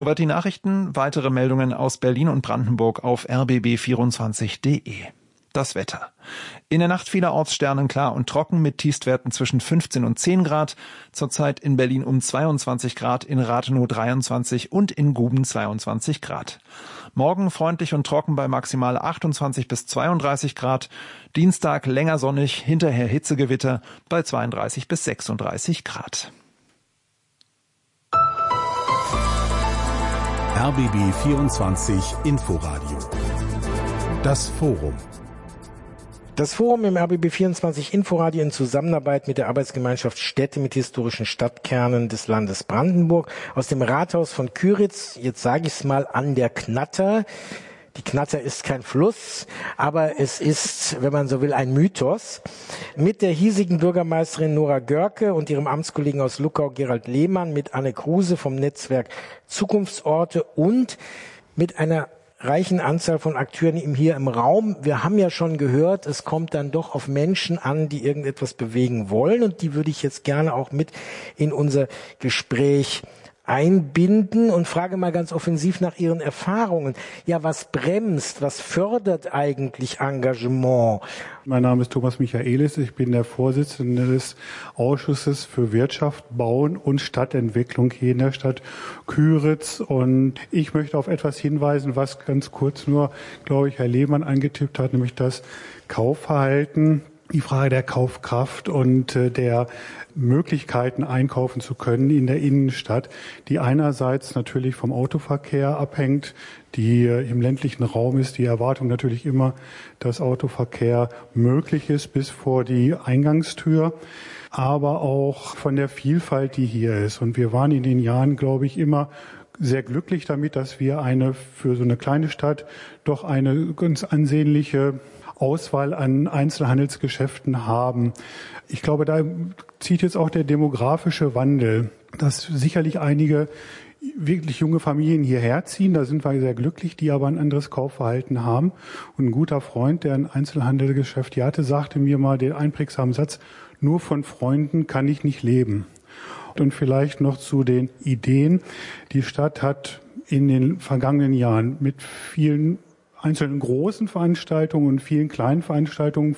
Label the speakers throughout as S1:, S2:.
S1: Soweit die Nachrichten, weitere Meldungen aus Berlin und Brandenburg auf rbb24.de. Das Wetter. In der Nacht vielerorts sternenklar und trocken mit Tiefstwerten zwischen 15 und 10 Grad. Zurzeit in Berlin um 22 Grad, in Rathenow 23 und in Guben 22 Grad. Morgen freundlich und trocken bei maximal 28 bis 32 Grad. Dienstag länger sonnig, hinterher Hitzegewitter bei 32 bis 36 Grad.
S2: RBB 24 Inforadio. Das Forum.
S3: Das Forum im RBB 24 Inforadio in Zusammenarbeit mit der Arbeitsgemeinschaft Städte mit historischen Stadtkernen des Landes Brandenburg aus dem Rathaus von Kyritz, jetzt sage ich es mal, an der Knatter. Die Knatter ist kein Fluss, aber es ist, wenn man so will, ein Mythos. Mit der hiesigen Bürgermeisterin Nora Görke und ihrem Amtskollegen aus Luckau Gerald Lehmann, mit Anne Kruse vom Netzwerk Zukunftsorte und mit einer reichen Anzahl von Akteuren hier im Raum. Wir haben ja schon gehört, es kommt dann doch auf Menschen an, die irgendetwas bewegen wollen, und die würde ich jetzt gerne auch mit in unser Gespräch einbinden und frage mal ganz offensiv nach Ihren Erfahrungen. Ja, was bremst, was fördert eigentlich Engagement?
S4: Mein Name ist Thomas Michaelis, ich bin der Vorsitzende des Ausschusses für Wirtschaft, Bauen und Stadtentwicklung hier in der Stadt Kyritz, und ich möchte auf etwas hinweisen, was ganz kurz nur, glaube ich, Herr Lehmann angetippt hat, nämlich das Kaufverhalten, die Frage der Kaufkraft und der Möglichkeiten, einkaufen zu können in der Innenstadt, die einerseits natürlich vom Autoverkehr abhängt, die im ländlichen Raum ist die Erwartung natürlich immer, dass Autoverkehr möglich ist bis vor die Eingangstür, aber auch von der Vielfalt, die hier ist. Und wir waren in den Jahren, glaube ich, immer sehr glücklich damit, dass wir für so eine kleine Stadt doch eine ganz ansehnliche Auswahl an Einzelhandelsgeschäften haben. Ich glaube, da zieht jetzt auch der demografische Wandel, dass sicherlich einige wirklich junge Familien hierher ziehen. Da sind wir sehr glücklich, die aber ein anderes Kaufverhalten haben. Und ein guter Freund, der ein Einzelhandelgeschäft hier hatte, sagte mir mal den einprägsamen Satz: Nur von Freunden kann ich nicht leben. Und vielleicht noch zu den Ideen. Die Stadt hat in den vergangenen Jahren mit vielen einzelnen großen Veranstaltungen und vielen kleinen Veranstaltungen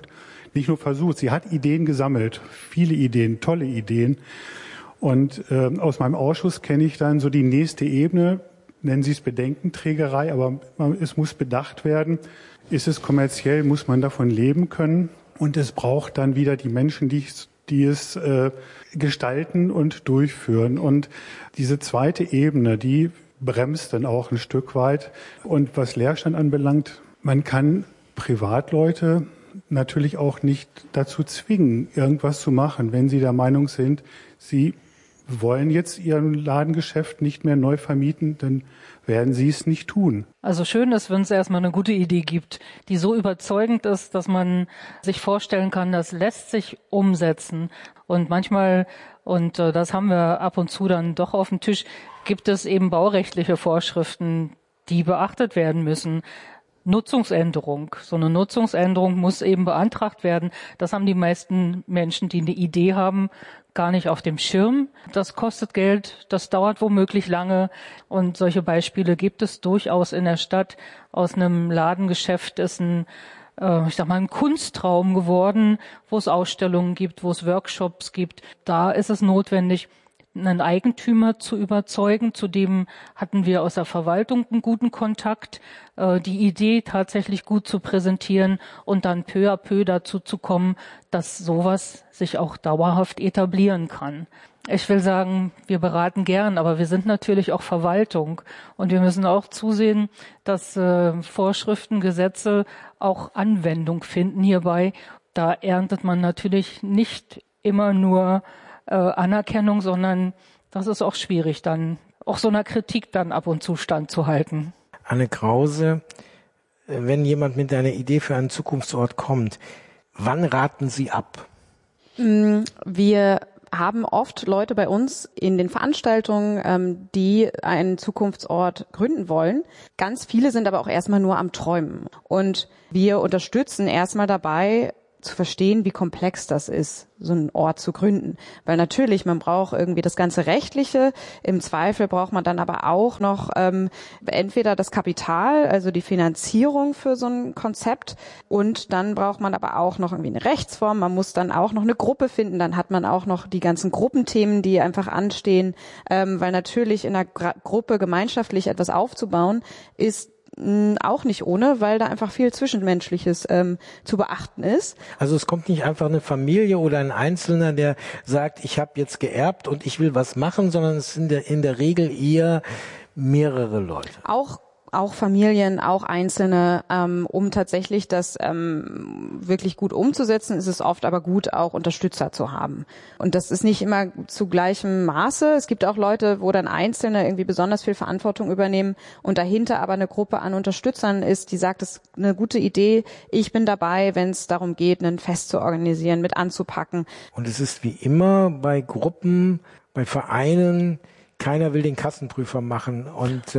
S4: sie hat Ideen gesammelt, viele Ideen, tolle Ideen. Und aus meinem Ausschuss kenne ich dann so die nächste Ebene, nennen Sie es Bedenkenträgerei, aber es muss bedacht werden, ist es kommerziell, muss man davon leben können, und es braucht dann wieder die Menschen, die es gestalten und durchführen. Und diese zweite Ebene, die bremst dann auch ein Stück weit. Und was Leerstand anbelangt, man kann Privatleute natürlich auch nicht dazu zwingen, irgendwas zu machen. Wenn sie der Meinung sind, sie wollen jetzt ihr Ladengeschäft nicht mehr neu vermieten, dann werden sie es nicht tun.
S5: Also schön ist, wenn es erstmal eine gute Idee gibt, die so überzeugend ist, dass man sich vorstellen kann, das lässt sich umsetzen. Und manchmal, und das haben wir ab und zu dann doch auf dem Tisch, gibt es eben baurechtliche Vorschriften, die beachtet werden müssen. Nutzungsänderung. So eine Nutzungsänderung muss eben beantragt werden. Das haben die meisten Menschen, die eine Idee haben, gar nicht auf dem Schirm. Das kostet Geld, das dauert womöglich lange, und solche Beispiele gibt es durchaus in der Stadt. Aus einem Ladengeschäft ist ein Kunstraum geworden, wo es Ausstellungen gibt, wo es Workshops gibt. Da ist es notwendig, einen Eigentümer zu überzeugen. Zudem hatten wir aus der Verwaltung einen guten Kontakt, die Idee tatsächlich gut zu präsentieren und dann peu à peu dazu zu kommen, dass sowas sich auch dauerhaft etablieren kann. Ich will sagen, wir beraten gern, aber wir sind natürlich auch Verwaltung, und wir müssen auch zusehen, dass Vorschriften, Gesetze auch Anwendung finden hierbei. Da erntet man natürlich nicht immer nur Anerkennung, sondern das ist auch schwierig, dann auch so einer Kritik dann ab und zu standzuhalten.
S3: Anne Krause, wenn jemand mit einer Idee für einen Zukunftsort kommt, wann raten Sie ab?
S6: Wir haben oft Leute bei uns in den Veranstaltungen, die einen Zukunftsort gründen wollen. Ganz viele sind aber auch erstmal nur am Träumen. Und wir unterstützen erstmal dabei, zu verstehen, wie komplex das ist, so einen Ort zu gründen. Weil natürlich, man braucht irgendwie das ganze Rechtliche, im Zweifel braucht man dann aber auch noch entweder das Kapital, also die Finanzierung für so ein Konzept, und dann braucht man aber auch noch irgendwie eine Rechtsform, man muss dann auch noch eine Gruppe finden, dann hat man auch noch die ganzen Gruppenthemen, die einfach anstehen, weil natürlich in einer Gruppe gemeinschaftlich etwas aufzubauen, ist auch nicht ohne, weil da einfach viel Zwischenmenschliches zu beachten ist.
S3: Also es kommt nicht einfach eine Familie oder ein Einzelner, der sagt, ich habe jetzt geerbt und ich will was machen, sondern es sind in der Regel eher mehrere Leute.
S6: Auch Familien, auch Einzelne, um tatsächlich das wirklich gut umzusetzen, ist es oft aber gut, auch Unterstützer zu haben. Und das ist nicht immer zu gleichem Maße. Es gibt auch Leute, wo dann Einzelne irgendwie besonders viel Verantwortung übernehmen und dahinter aber eine Gruppe an Unterstützern ist, die sagt, das ist eine gute Idee, ich bin dabei, wenn es darum geht, ein Fest zu organisieren, mit anzupacken.
S3: Und es ist wie immer bei Gruppen, bei Vereinen, keiner will den Kassenprüfer machen und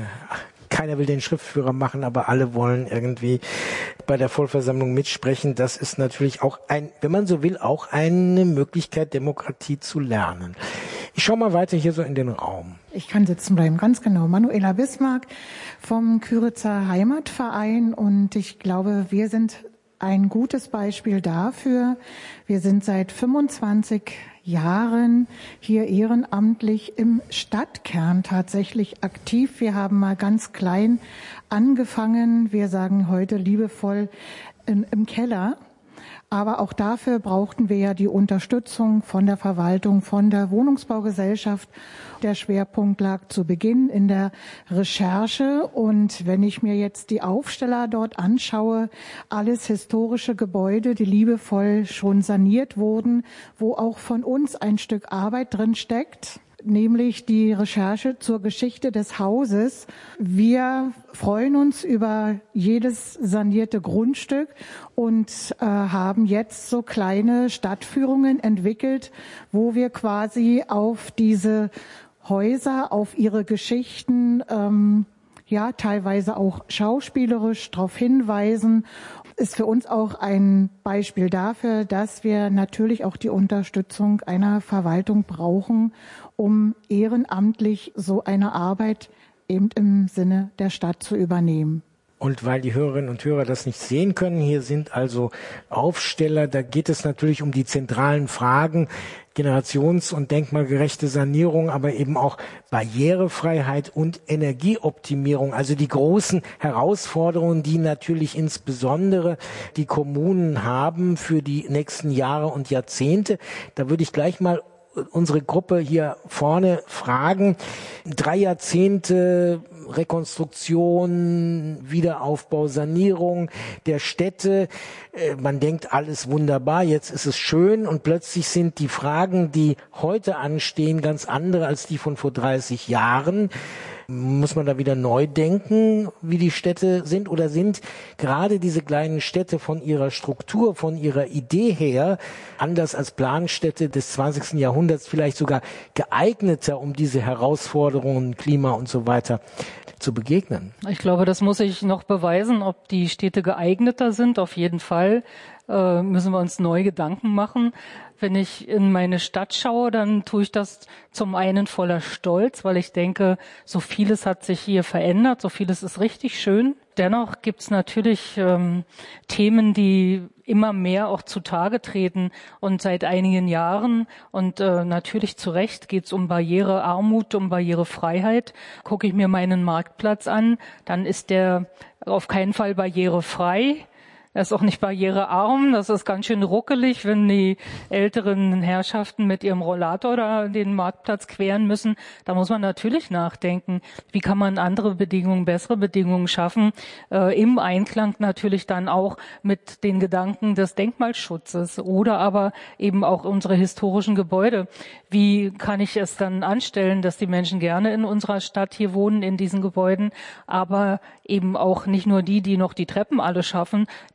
S3: keiner will den Schriftführer machen, aber alle wollen irgendwie bei der Vollversammlung mitsprechen. Das ist natürlich auch wenn man so will, auch eine Möglichkeit, Demokratie zu lernen. Ich schaue mal weiter hier so in den Raum.
S7: Ich kann sitzen bleiben, ganz genau. Manuela Bismarck vom Küritzer Heimatverein, und ich glaube, wir sind ein gutes Beispiel dafür. Wir sind seit 25 Jahren hier ehrenamtlich im Stadtkern tatsächlich aktiv. Wir haben mal ganz klein angefangen. Wir sagen heute liebevoll im Keller. Aber auch dafür brauchten wir ja die Unterstützung von der Verwaltung, von der Wohnungsbaugesellschaft. Der Schwerpunkt lag zu Beginn in der Recherche. Und wenn ich mir jetzt die Aufsteller dort anschaue, alles historische Gebäude, die liebevoll schon saniert wurden, wo auch von uns ein Stück Arbeit drin steckt, nämlich die Recherche zur Geschichte des Hauses. Wir freuen uns über jedes sanierte Grundstück und haben jetzt so kleine Stadtführungen entwickelt, wo wir quasi auf diese Häuser, auf ihre Geschichten, teilweise auch schauspielerisch darauf hinweisen. Ist für uns auch ein Beispiel dafür, dass wir natürlich auch die Unterstützung einer Verwaltung brauchen, um ehrenamtlich so eine Arbeit eben im Sinne der Stadt zu übernehmen.
S3: Und weil die Hörerinnen und Hörer das nicht sehen können, hier sind also Aufsteller, da geht es natürlich um die zentralen Fragen, generations- und denkmalgerechte Sanierung, aber eben auch Barrierefreiheit und Energieoptimierung, also die großen Herausforderungen, die natürlich insbesondere die Kommunen haben für die nächsten Jahre und Jahrzehnte. Da würde ich gleich mal unsere Gruppe hier vorne fragen. 3 Jahrzehnte Rekonstruktion, Wiederaufbau, Sanierung der Städte. Man denkt, alles wunderbar, jetzt ist es schön, und plötzlich sind die Fragen, die heute anstehen, ganz andere als die von vor 30 Jahren. Muss man da wieder neu denken, wie die Städte sind, oder sind gerade diese kleinen Städte von ihrer Struktur, von ihrer Idee her, anders als Planstädte des 20. Jahrhunderts vielleicht sogar geeigneter, um diese Herausforderungen, Klima und so weiter zu begegnen?
S5: Ich glaube, das muss ich noch beweisen, ob die Städte geeigneter sind. Auf jeden Fall müssen wir uns neue Gedanken machen. Wenn ich in meine Stadt schaue, dann tue ich das zum einen voller Stolz, weil ich denke, so vieles hat sich hier verändert, so vieles ist richtig schön. Dennoch gibt's natürlich Themen, die immer mehr auch zutage treten, und seit einigen Jahren, und natürlich zu Recht, geht's um Barrierearmut, um Barrierefreiheit. Gucke ich mir meinen Marktplatz an, dann ist der auf keinen Fall barrierefrei. Er ist auch nicht barrierearm, das ist ganz schön ruckelig, wenn die älteren Herrschaften mit ihrem Rollator da den Marktplatz queren müssen. Da muss man natürlich nachdenken, wie kann man andere Bedingungen, bessere Bedingungen schaffen, im Einklang natürlich dann auch mit den Gedanken des Denkmalschutzes oder aber eben auch unsere historischen Gebäude. Wie kann ich es dann anstellen, dass die Menschen gerne in unserer Stadt hier wohnen, in diesen Gebäuden, aber eben auch nicht nur die noch die Treppen alle schaffen,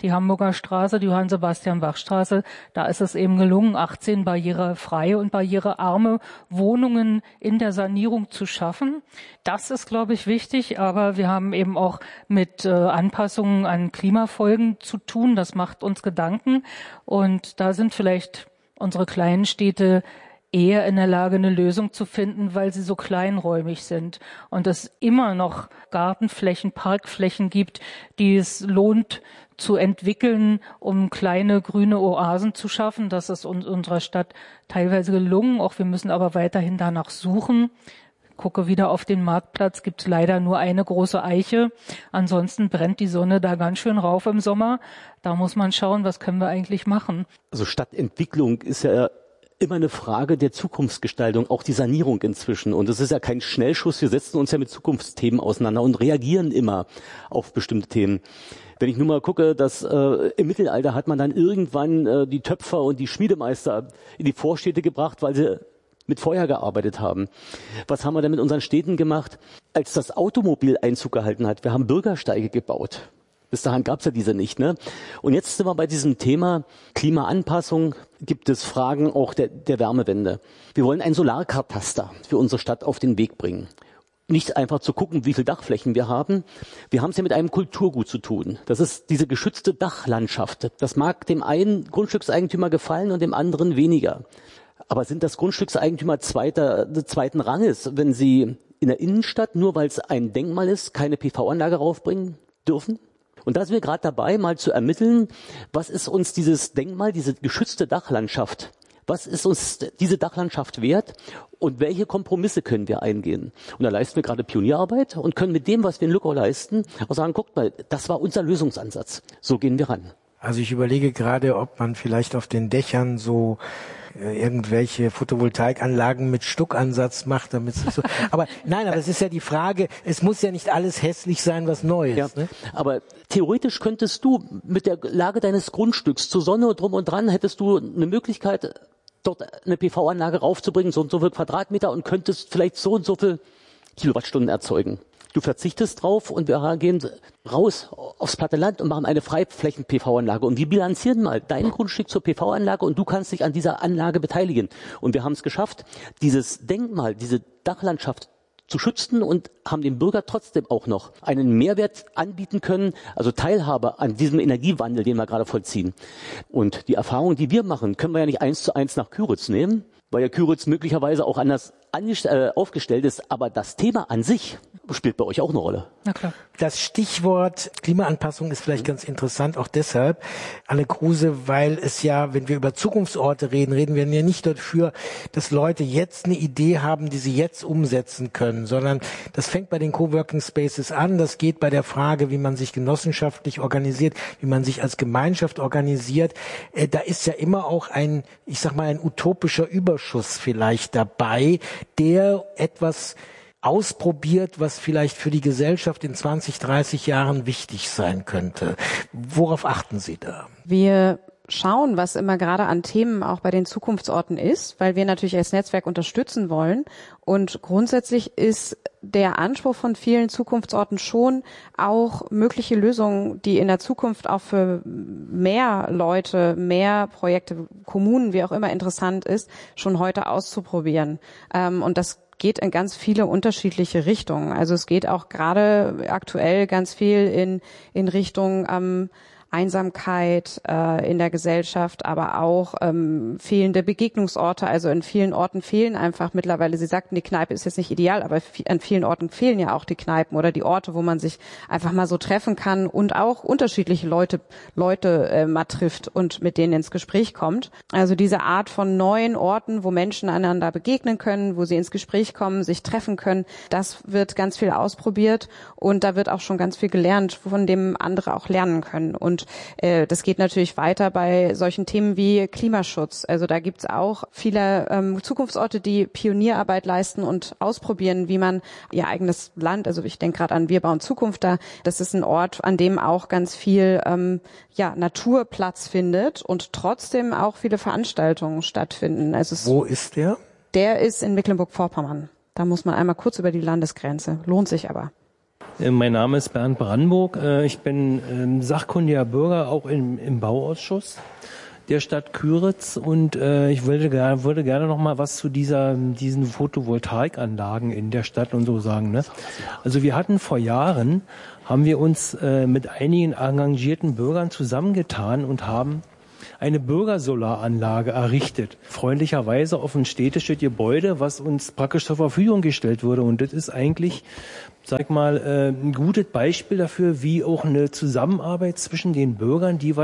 S5: die Hamburger Straße, die Johann-Sebastian-Bach-Straße, da ist es eben gelungen, 18 barrierefreie und barrierearme Wohnungen in der Sanierung zu schaffen. Das ist, glaube ich, wichtig, aber wir haben eben auch mit Anpassungen an Klimafolgen zu tun. Das macht uns Gedanken und da sind vielleicht unsere kleinen Städte eher in der Lage, eine Lösung zu finden, weil sie so kleinräumig sind und es immer noch Gartenflächen, Parkflächen gibt, die es lohnt zu entwickeln, um kleine grüne Oasen zu schaffen. Das ist unserer Stadt teilweise gelungen, auch wir müssen aber weiterhin danach suchen. Gucke wieder auf den Marktplatz, gibt es leider nur eine große Eiche. Ansonsten brennt die Sonne da ganz schön rauf im Sommer. Da muss man schauen, was können wir eigentlich machen.
S8: Also Stadtentwicklung ist ja immer eine Frage der Zukunftsgestaltung, auch die Sanierung inzwischen. Und es ist ja kein Schnellschuss. Wir setzen uns ja mit Zukunftsthemen auseinander und reagieren immer auf bestimmte Themen. Wenn ich nur mal gucke, dass im Mittelalter hat man dann irgendwann die Töpfer und die Schmiedemeister in die Vorstädte gebracht, weil sie mit Feuer gearbeitet haben. Was haben wir denn mit unseren Städten gemacht, als das Automobil Einzug gehalten hat? Wir haben Bürgersteige gebaut. Bis dahin gab es ja diese nicht, ne? Und jetzt sind wir bei diesem Thema Klimaanpassung, gibt es Fragen auch der Wärmewende. Wir wollen ein Solarkataster für unsere Stadt auf den Weg bringen. Nicht einfach zu gucken, wie viele Dachflächen wir haben. Wir haben es ja mit einem Kulturgut zu tun. Das ist diese geschützte Dachlandschaft. Das mag dem einen Grundstückseigentümer gefallen und dem anderen weniger. Aber sind das Grundstückseigentümer zweiten Ranges, wenn sie in der Innenstadt, nur weil es ein Denkmal ist, keine PV-Anlage raufbringen dürfen? Und da sind wir gerade dabei, mal zu ermitteln, was ist uns dieses Denkmal, diese geschützte Dachlandschaft, was ist uns diese Dachlandschaft wert und welche Kompromisse können wir eingehen? Und da leisten wir gerade Pionierarbeit und können mit dem, was wir in Lückau leisten, auch sagen, guckt mal, das war unser Lösungsansatz. So gehen wir ran.
S3: Also ich überlege gerade, ob man vielleicht auf den Dächern so irgendwelche Photovoltaikanlagen mit Stuckansatz macht, damit es so. Aber nein, aber es ist ja die Frage, es muss ja nicht alles hässlich sein, was neu ist. Ja,
S8: ne? Aber theoretisch könntest du mit der Lage deines Grundstücks zur Sonne drum und dran, hättest du eine Möglichkeit, dort eine PV-Anlage raufzubringen, so und so viel Quadratmeter und könntest vielleicht so und so viel Kilowattstunden erzeugen. Du verzichtest drauf und wir gehen raus aufs platte Land und machen eine Freiflächen-PV-Anlage. Und wir bilanzieren mal dein Grundstück zur PV-Anlage und du kannst dich an dieser Anlage beteiligen. Und wir haben es geschafft, dieses Denkmal, diese Dachlandschaft zu schützen und haben dem Bürger trotzdem auch noch einen Mehrwert anbieten können, also Teilhabe an diesem Energiewandel, den wir gerade vollziehen. Und die Erfahrungen, die wir machen, können wir ja nicht 1:1 nach Küritz nehmen, weil ja Küritz möglicherweise auch anders aufgestellt ist, aber das Thema an sich spielt bei euch auch eine Rolle.
S5: Na klar.
S3: Das Stichwort Klimaanpassung ist vielleicht ganz interessant, auch deshalb, Anne Kruse, weil es ja, wenn wir über Zukunftsorte reden, reden wir ja nicht dafür, dass Leute jetzt eine Idee haben, die sie jetzt umsetzen können, sondern das fängt bei den Coworking Spaces an, das geht bei der Frage, wie man sich genossenschaftlich organisiert, wie man sich als Gemeinschaft organisiert. Da ist ja immer auch ein utopischer Überschuss vielleicht dabei, der etwas ausprobiert, was vielleicht für die Gesellschaft in 20, 30 Jahren wichtig sein könnte. Worauf achten Sie da?
S6: Wir schauen, was immer gerade an Themen auch bei den Zukunftsorten ist, weil wir natürlich als Netzwerk unterstützen wollen. Und grundsätzlich ist der Anspruch von vielen Zukunftsorten schon auch mögliche Lösungen, die in der Zukunft auch für mehr Leute, mehr Projekte, Kommunen, wie auch immer interessant ist, schon heute auszuprobieren. Und das geht in ganz viele unterschiedliche Richtungen. Also es geht auch gerade aktuell ganz viel in Richtung Einsamkeit in der Gesellschaft, aber auch fehlende Begegnungsorte. Also in vielen Orten fehlen einfach mittlerweile, Sie sagten, die Kneipe ist jetzt nicht ideal, aber an vielen Orten fehlen ja auch die Kneipen oder die Orte, wo man sich einfach mal so treffen kann und auch unterschiedliche Leute mal trifft und mit denen ins Gespräch kommt. Also diese Art von neuen Orten, wo Menschen einander begegnen können, wo sie ins Gespräch kommen, sich treffen können, das wird ganz viel ausprobiert und da wird auch schon ganz viel gelernt, von dem andere auch lernen können. Und das geht natürlich weiter bei solchen Themen wie Klimaschutz. Also da gibt's auch viele Zukunftsorte, die Pionierarbeit leisten und ausprobieren, wie man ihr eigenes Land, also ich denke gerade an Wir bauen Zukunft da, das ist ein Ort, an dem auch ganz viel Natur Platz findet und trotzdem auch viele Veranstaltungen stattfinden. Also
S3: wo ist der?
S6: Der ist in Mecklenburg-Vorpommern. Da muss man einmal kurz über die Landesgrenze. Lohnt sich aber.
S9: Mein Name ist Bernd Brandenburg. Ich bin sachkundiger Bürger, auch im Bauausschuss der Stadt Küritz, und ich würde gerne noch mal was zu diesen Photovoltaikanlagen in der Stadt und so sagen. Ne? Also wir hatten vor Jahren, haben wir uns mit einigen engagierten Bürgern zusammengetan und haben eine Bürgersolaranlage errichtet. Freundlicherweise auf ein städtisches Gebäude, was uns praktisch zur Verfügung gestellt wurde. Und das ist eigentlich, sag ich mal, ein gutes Beispiel dafür, wie auch eine Zusammenarbeit zwischen den Bürgern, die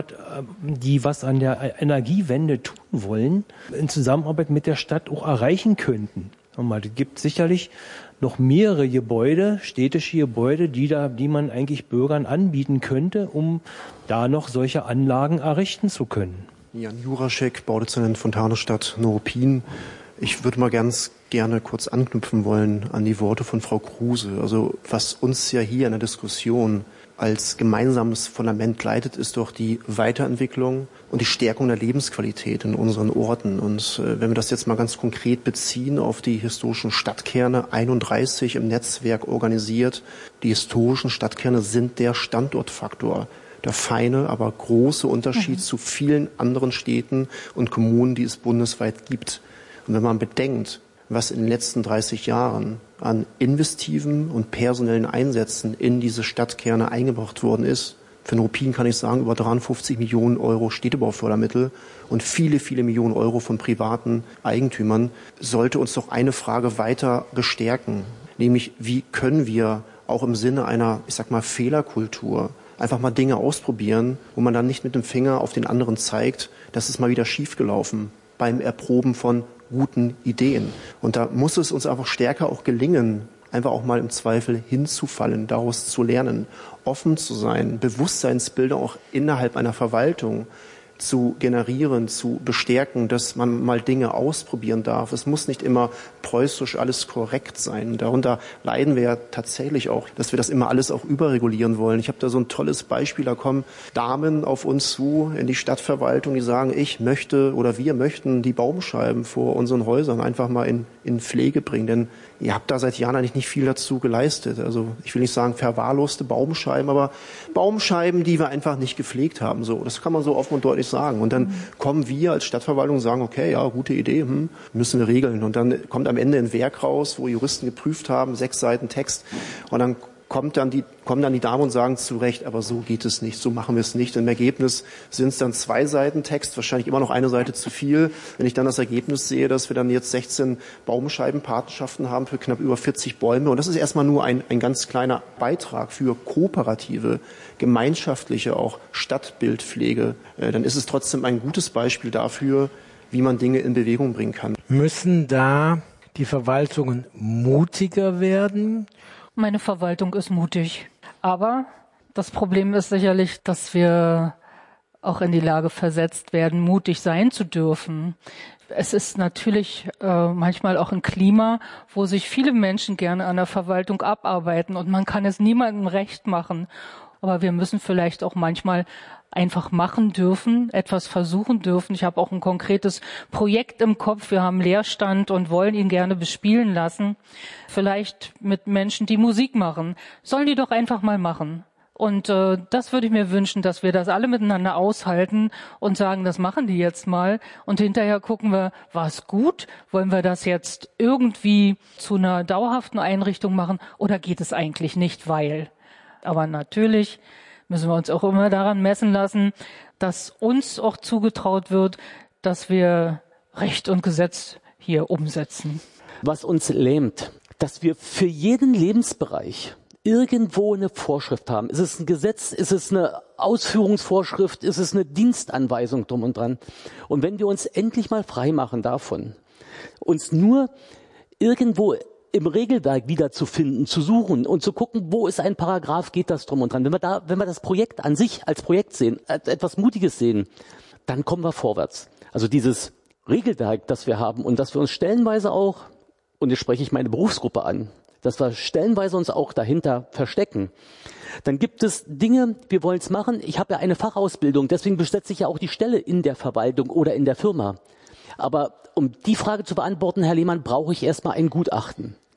S9: was an der Energiewende tun wollen, in Zusammenarbeit mit der Stadt auch erreichen könnten. Es gibt sicherlich noch mehrere Gebäude, städtische Gebäude, die man eigentlich Bürgern anbieten könnte, um da noch solche Anlagen errichten zu können.
S10: Jan Juraschek, Baudezernent Fontanestadt Neuruppin. Ich würde mal ganz gerne kurz anknüpfen wollen an die Worte von Frau Kruse. Also was uns ja hier in der Diskussion als gemeinsames Fundament leitet, ist doch die Weiterentwicklung und die Stärkung der Lebensqualität in unseren Orten. Und wenn wir das jetzt mal ganz konkret beziehen auf die historischen Stadtkerne, 31 im Netzwerk organisiert, die historischen Stadtkerne sind der Standortfaktor. Der feine, aber große Unterschied zu vielen anderen Städten und Kommunen, die es bundesweit gibt. Und wenn man bedenkt, was in den letzten 30 Jahren an investiven und personellen Einsätzen in diese Stadtkerne eingebracht worden ist, für Neuruppin kann ich sagen, über 53 Millionen Euro Städtebaufördermittel und viele, viele Millionen Euro von privaten Eigentümern, sollte uns doch eine Frage weiter bestärken. Nämlich, wie können wir auch im Sinne einer, ich sag mal, Fehlerkultur einfach mal Dinge ausprobieren, wo man dann nicht mit dem Finger auf den anderen zeigt, das ist mal wieder schiefgelaufen beim Erproben von guten Ideen. Und da muss es uns einfach stärker auch gelingen, einfach auch mal im Zweifel hinzufallen, daraus zu lernen, offen zu sein, Bewusstseinsbilder auch innerhalb einer Verwaltung zu generieren, zu bestärken, dass man mal Dinge ausprobieren darf. Es muss nicht immer preußisch alles korrekt sein. Darunter leiden wir ja tatsächlich auch, dass wir das immer alles auch überregulieren wollen. Ich habe da so ein tolles Beispiel, da kommen Damen auf uns zu in die Stadtverwaltung, die sagen, ich möchte oder wir möchten die Baumscheiben vor unseren Häusern einfach mal in Pflege bringen, denn ihr habt da seit Jahren eigentlich nicht viel dazu geleistet. Also ich will nicht sagen verwahrloste Baumscheiben, aber Baumscheiben, die wir einfach nicht gepflegt haben. So, das kann man so offen und deutlich sagen. Und dann kommen wir als Stadtverwaltung und sagen, okay, ja, gute Idee, müssen wir regeln. Und dann kommt am Ende ein Werk raus, wo Juristen geprüft haben, 6 Seiten Text. Und dann kommen dann die Damen und sagen zu Recht, aber so geht es nicht, so machen wir es nicht. Im Ergebnis sind es dann 2 Seiten Text, wahrscheinlich immer noch eine Seite zu viel. Wenn ich dann das Ergebnis sehe, dass wir dann jetzt 16 Baumscheibenpatenschaften haben für knapp über 40 Bäume. Und das ist erstmal nur ein ganz kleiner Beitrag für kooperative, gemeinschaftliche auch Stadtbildpflege. Dann ist es trotzdem ein gutes Beispiel dafür, wie man Dinge in Bewegung bringen kann.
S3: Müssen da die Verwaltungen mutiger werden?
S5: Meine Verwaltung ist mutig. Aber das Problem ist sicherlich, dass wir auch in die Lage versetzt werden, mutig sein zu dürfen. Es ist natürlich manchmal auch ein Klima, wo sich viele Menschen gerne an der Verwaltung abarbeiten und man kann es niemandem recht machen. Aber wir müssen vielleicht auch manchmal einfach machen dürfen, etwas versuchen dürfen. Ich habe auch ein konkretes Projekt im Kopf. Wir haben Leerstand und wollen ihn gerne bespielen lassen. Vielleicht mit Menschen, die Musik machen. Sollen die doch einfach mal machen. Und das würde ich mir wünschen, dass wir das alle miteinander aushalten und sagen, das machen die jetzt mal. Und hinterher gucken wir, war es gut? Wollen wir das jetzt irgendwie zu einer dauerhaften Einrichtung machen? Oder geht es eigentlich nicht, weil? Aber natürlich müssen wir uns auch immer daran messen lassen, dass uns auch zugetraut wird, dass wir Recht und Gesetz hier umsetzen.
S8: Was uns lähmt, dass wir für jeden Lebensbereich irgendwo eine Vorschrift haben. Ist es ein Gesetz? Ist es eine Ausführungsvorschrift? Ist es eine Dienstanweisung drum und dran? Und wenn wir uns endlich mal frei machen davon, uns nur irgendwo im Regelwerk wiederzufinden, zu suchen und zu gucken, wo ist ein Paragraph, geht das drum und dran. Wenn wir das Projekt an sich als Projekt sehen, als etwas Mutiges sehen, dann kommen wir vorwärts. Also dieses Regelwerk, das wir haben und dass wir uns stellenweise auch, und jetzt spreche ich meine Berufsgruppe an, dass wir stellenweise uns auch dahinter verstecken. Dann gibt es Dinge, wir wollen es machen. Ich habe ja eine Fachausbildung, deswegen besetze ich ja auch die Stelle in der Verwaltung oder in der Firma. Aber um die Frage zu beantworten, Herr Lehmann, brauche ich erstmal ein Gutachten.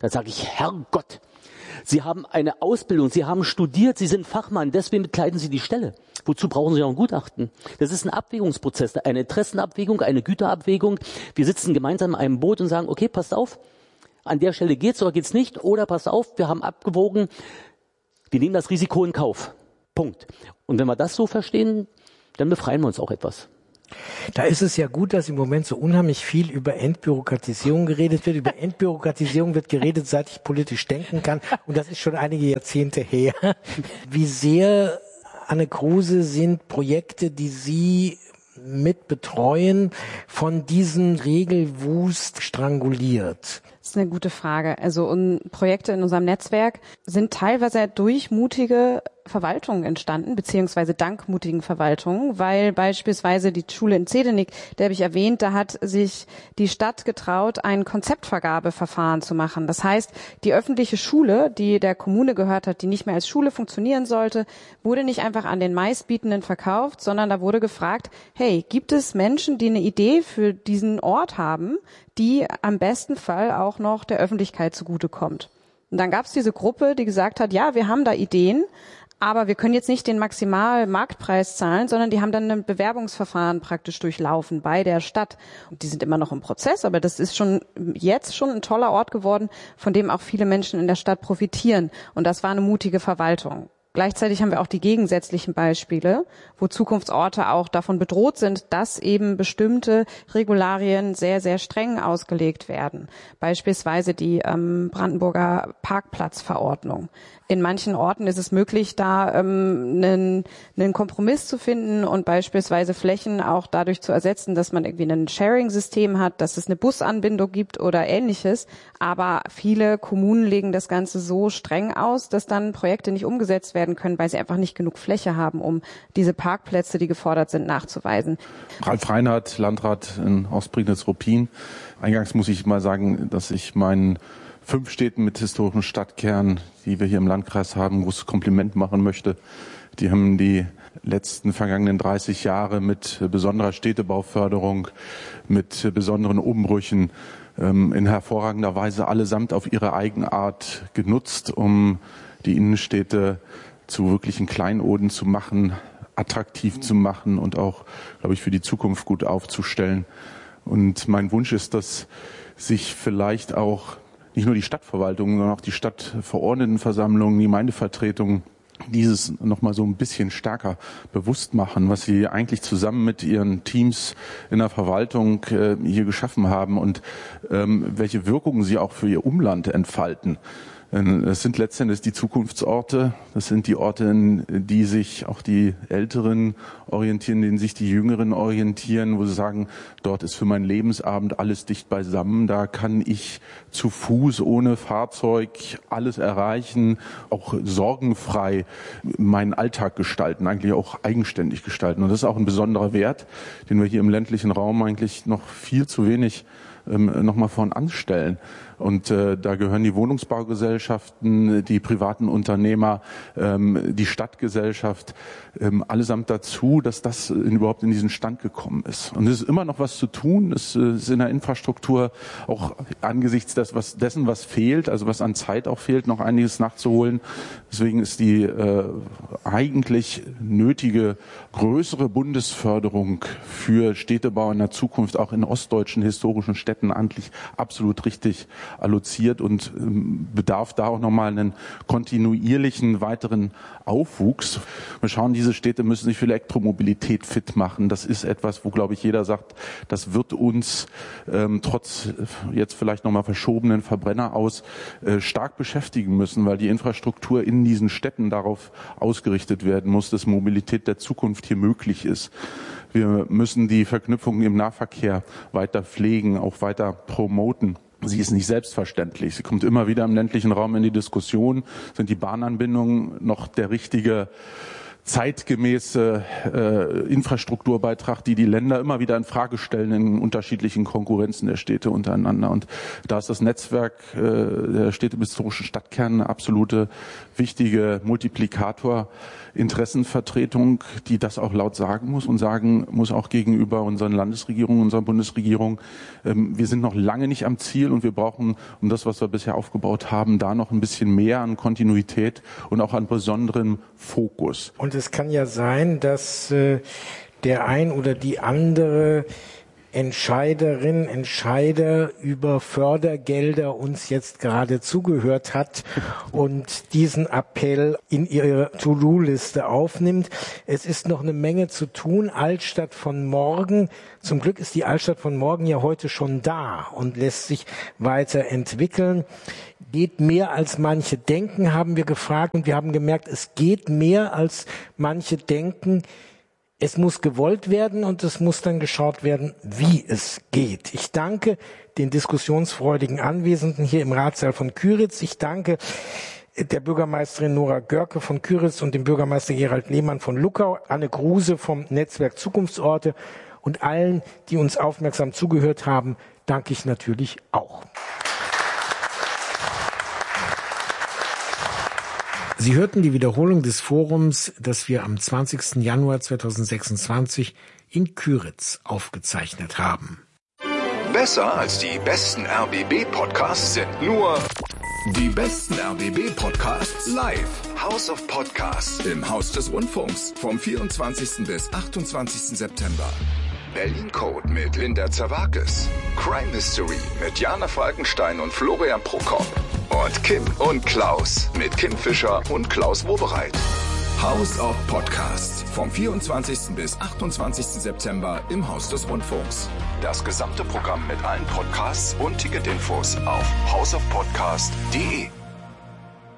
S8: Da sage ich, Herrgott, Sie haben eine Ausbildung, Sie haben studiert, Sie sind Fachmann, deswegen bekleiden Sie die Stelle. Wozu brauchen Sie auch ein Gutachten? Das ist ein Abwägungsprozess, eine Interessenabwägung, eine Güterabwägung. Wir sitzen gemeinsam in einem Boot und sagen, okay, passt auf, an der Stelle geht's oder geht's nicht, oder passt auf, wir haben abgewogen, wir nehmen das Risiko in Kauf. Punkt. Und wenn wir das so verstehen, dann befreien wir uns auch etwas.
S3: Da ist es ja gut, dass im Moment so unheimlich viel über Entbürokratisierung geredet wird. Über Entbürokratisierung wird geredet, seit ich politisch denken kann. Und das ist schon einige Jahrzehnte her. Wie sehr, Anne Kruse, sind Projekte, die Sie mit betreuen, von diesem Regelwust stranguliert?
S6: Das ist eine gute Frage. Also Projekte in unserem Netzwerk sind teilweise durch mutige Verwaltungen entstanden, beziehungsweise dank mutigen Verwaltungen, weil beispielsweise die Schule in Zedenik, der habe ich erwähnt, da hat sich die Stadt getraut, ein Konzeptvergabeverfahren zu machen. Das heißt, die öffentliche Schule, die der Kommune gehört hat, die nicht mehr als Schule funktionieren sollte, wurde nicht einfach an den Meistbietenden verkauft, sondern da wurde gefragt, hey, gibt es Menschen, die eine Idee für diesen Ort haben, die am besten Fall auch noch der Öffentlichkeit zugutekommt? Und dann gab es diese Gruppe, die gesagt hat, ja, wir haben da Ideen, aber wir können jetzt nicht den Maximalmarktpreis zahlen, sondern die haben dann ein Bewerbungsverfahren praktisch durchlaufen bei der Stadt. Und die sind immer noch im Prozess, aber das ist jetzt schon ein toller Ort geworden, von dem auch viele Menschen in der Stadt profitieren. Und das war eine mutige Verwaltung. Gleichzeitig haben wir auch die gegensätzlichen Beispiele, wo Zukunftsorte auch davon bedroht sind, dass eben bestimmte Regularien sehr, sehr streng ausgelegt werden. Beispielsweise die Brandenburger Parkplatzverordnung. In manchen Orten ist es möglich, da einen Kompromiss zu finden und beispielsweise Flächen auch dadurch zu ersetzen, dass man irgendwie ein Sharing-System hat, dass es eine Busanbindung gibt oder Ähnliches. Aber viele Kommunen legen das Ganze so streng aus, dass dann Projekte nicht umgesetzt werden können, weil sie einfach nicht genug Fläche haben, um diese Parkplätze, die gefordert sind, nachzuweisen.
S11: Ralf Reinhardt, Landrat in Ostprignitz-Ruppin. Eingangs muss ich mal sagen, dass ich meinen 5 Städten mit historischen Stadtkern, die wir hier im Landkreis haben, ein großes Kompliment machen möchte. Die haben die letzten vergangenen 30 Jahre mit besonderer Städtebauförderung, mit besonderen Umbrüchen in hervorragender Weise allesamt auf ihre Eigenart genutzt, um die Innenstädte zu wirklichen Kleinoden zu machen, attraktiv zu machen und auch, glaube ich, für die Zukunft gut aufzustellen. Und mein Wunsch ist, dass sich vielleicht auch nicht nur die Stadtverwaltung, sondern auch die Stadtverordnetenversammlung, die Gemeindevertretung dieses nochmal so ein bisschen stärker bewusst machen, was sie eigentlich zusammen mit ihren Teams in der Verwaltung hier geschaffen haben und welche Wirkungen sie auch für ihr Umland entfalten. Es sind letztendlich die Zukunftsorte, das sind die Orte, in die sich auch die Älteren orientieren, in denen sich die Jüngeren orientieren, wo sie sagen, dort ist für meinen Lebensabend alles dicht beisammen, da kann ich zu Fuß, ohne Fahrzeug alles erreichen, auch sorgenfrei meinen Alltag gestalten, eigentlich auch eigenständig gestalten. Und das ist auch ein besonderer Wert, den wir hier im ländlichen Raum eigentlich noch viel zu wenig nochmal vorn anstellen. Und da gehören die Wohnungsbaugesellschaften, die privaten Unternehmer, die Stadtgesellschaft, allesamt dazu, dass das überhaupt in diesen Stand gekommen ist. Und es ist immer noch was zu tun. Es ist in der Infrastruktur auch angesichts dessen, was fehlt, also was an Zeit auch fehlt, noch einiges nachzuholen. Deswegen ist die eigentlich nötige größere Bundesförderung für Städtebau in der Zukunft auch in ostdeutschen historischen Städten eigentlich absolut richtig alloziert und bedarf da auch nochmal einen kontinuierlichen weiteren Aufwuchs. Wir schauen, diese Städte müssen sich für Elektromobilität fit machen. Das ist etwas, wo, glaube ich, jeder sagt, das wird uns trotz jetzt vielleicht nochmal verschobenen Verbrenner aus stark beschäftigen müssen, weil die Infrastruktur in diesen Städten darauf ausgerichtet werden muss, dass Mobilität der Zukunft hier möglich ist. Wir müssen die Verknüpfungen im Nahverkehr weiter pflegen, auch weiter promoten. Sie ist nicht selbstverständlich. Sie kommt immer wieder im ländlichen Raum in die Diskussion. Sind die Bahnanbindungen noch der richtige zeitgemäße Infrastrukturbeitrag, die Länder immer wieder in Frage stellen in unterschiedlichen Konkurrenzen der Städte untereinander. Und da ist das Netzwerk der städtehistorischen Stadtkerne eine absolute wichtige Multiplikator, Interessenvertretung, die das auch laut sagen muss und sagen muss auch gegenüber unseren Landesregierungen, unserer Bundesregierung, wir sind noch lange nicht am Ziel und wir brauchen, um das, was wir bisher aufgebaut haben, da noch ein bisschen mehr an Kontinuität und auch an besonderem Fokus.
S3: Und es kann ja sein, dass der ein oder die andere Entscheiderin, Entscheider über Fördergelder uns jetzt gerade zugehört hat und diesen Appell in ihre To-Do-Liste aufnimmt. Es ist noch eine Menge zu tun. Altstadt von morgen. Zum Glück ist die Altstadt von morgen ja heute schon da und lässt sich weiterentwickeln. Geht mehr als manche denken, haben wir gefragt, und wir haben gemerkt, es geht mehr als manche denken. Es muss gewollt werden und es muss dann geschaut werden, wie es geht. Ich danke den diskussionsfreudigen Anwesenden hier im Ratssaal von Kyritz. Ich danke der Bürgermeisterin Nora Görke von Kyritz und dem Bürgermeister Gerald Lehmann von Luckau, Anne Kruse vom Netzwerk Zukunftsorte und allen, die uns aufmerksam zugehört haben, danke ich natürlich auch. Sie hörten die Wiederholung des Forums, das wir am 20. Januar 2026 in Kyritz aufgezeichnet haben.
S12: Besser als die besten RBB-Podcasts sind nur die besten RBB-Podcasts live. House of Podcasts im Haus des Rundfunks vom 24. bis 28. September. Berlin Code mit Linda Zerwakis. Crime Mystery mit Jana Falkenstein und Florian Prokop. Und Kim und Klaus mit Kim Fischer und Klaus Wobereit. House of Podcasts vom 24. bis 28. September im Haus des Rundfunks. Das gesamte Programm mit allen Podcasts und Ticketinfos auf houseofpodcast.de.